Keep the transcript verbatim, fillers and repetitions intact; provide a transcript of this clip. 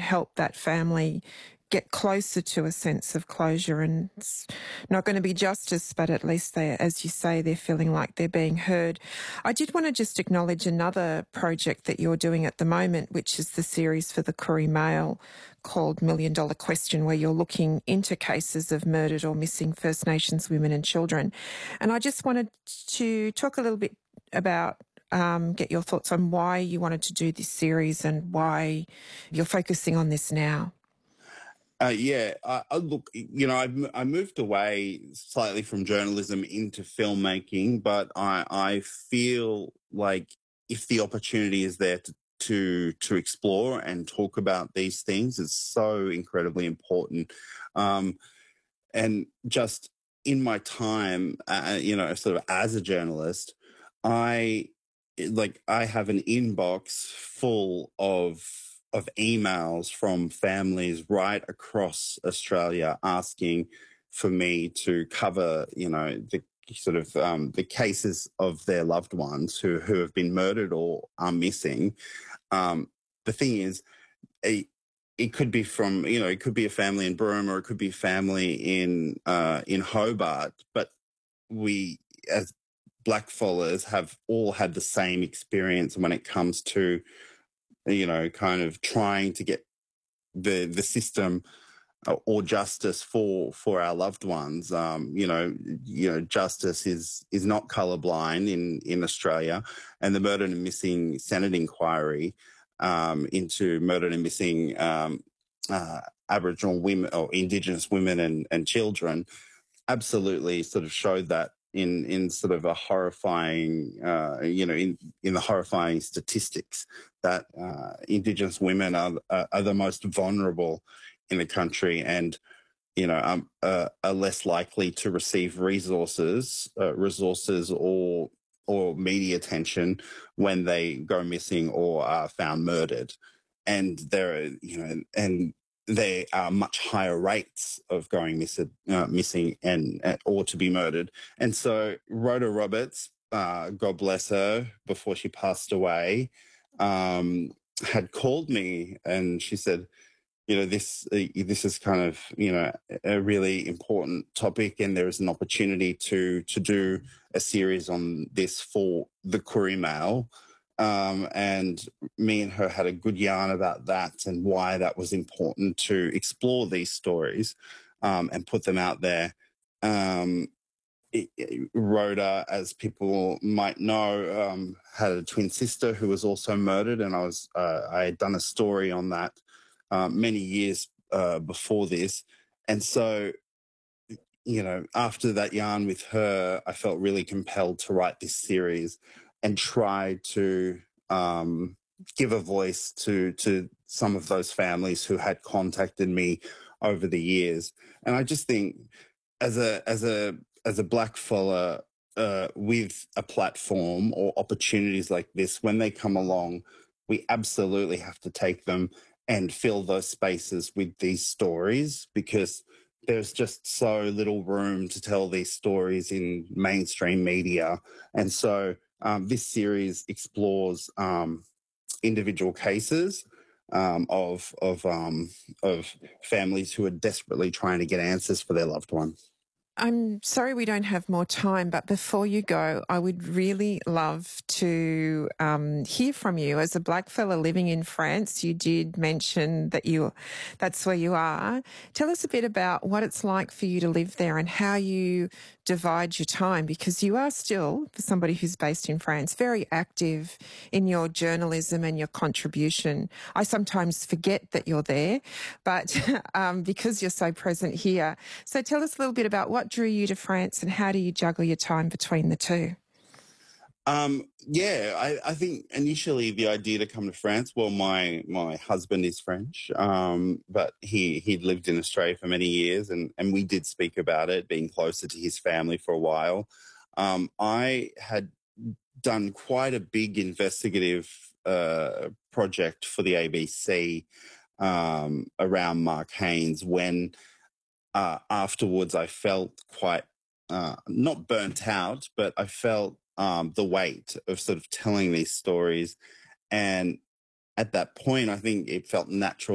help that family get closer to a sense of closure. And it's not going to be justice, but at least they, as you say, they're feeling like they're being heard. I did want to just acknowledge another project that you're doing at the moment, which is the series for the Koori Mail called Million Dollar Question, where you're looking into cases of murdered or missing First Nations women and children. And I just wanted to talk a little bit about Um, get your thoughts on why you wanted to do this series and why you're focusing on this now. Uh, yeah, I, I look, you know, I've, I moved away slightly from journalism into filmmaking, but I, I feel like if the opportunity is there to, to, to explore and talk about these things, it's so incredibly important. Um, and just in my time, uh, you know, sort of as a journalist, I, like, I have an inbox full of of emails from families right across Australia asking for me to cover, you know, the sort of um, the cases of their loved ones who who have been murdered or are missing. Um, the thing is, a, it could be from, you know, it could be a family in Broome or it could be a family in uh, in Hobart, but we as blackfellas have all had the same experience when it comes to, you know, kind of trying to get the the system or justice for for our loved ones. Um, you know, you know, justice is is not colourblind in in Australia, and the murdered and missing Senate inquiry um, into murdered and missing um, uh, Aboriginal women or Indigenous women and and children absolutely sort of showed that in in sort of a horrifying, uh, you know, in, in the horrifying statistics that uh, Indigenous women are, are are the most vulnerable in the country, and you know, um, uh, are less likely to receive resources, uh, resources or or media attention when they go missing or are found murdered, and there are, you know, and there are much higher rates of going miss, uh, missing and uh, or to be murdered. And so Rhoda Roberts, uh, God bless her, before she passed away, um, had called me and she said, you know, this uh, this is kind of, you know, a really important topic, and there is an opportunity to to do a series on this for the Koori Mail. Um, and me and her had a good yarn about that and why that was important to explore these stories um, and put them out there. Um, it, it, Rhoda, as people might know, um, had a twin sister who was also murdered, and I was uh, I had done a story on that uh, many years uh, before this, and so, you know, after that yarn with her, I felt really compelled to write this series and try to um, give a voice to to some of those families who had contacted me over the years. And I just think, as a as a as a black fella uh, with a platform or opportunities like this, when they come along, we absolutely have to take them and fill those spaces with these stories, because there's just so little room to tell these stories in mainstream media. And so um, this series explores um, individual cases um, of of um, of families who are desperately trying to get answers for their loved ones. I'm sorry we don't have more time, but before you go, I would really love to um, hear from you. As a black fella living in France, you did mention that you, that's where you are. Tell us a bit about what it's like for you to live there and how you divide your time, because you are still, for somebody who's based in France, very active in your journalism and your contribution. I sometimes forget that you're there, but um, because you're so present here. So tell us a little bit about what drew you to France and how do you juggle your time between the two? Um, yeah, I, I think initially the idea to come to France, well, my my husband is French, um, but he he'd lived in Australia for many years, and, and we did speak about it, being closer to his family for a while. Um, I had done quite a big investigative uh, project for the A B C um, around Mark Haines when uh, afterwards I felt quite uh, not burnt out, but I felt um, the weight of sort of telling these stories. And at that point, I think it felt natural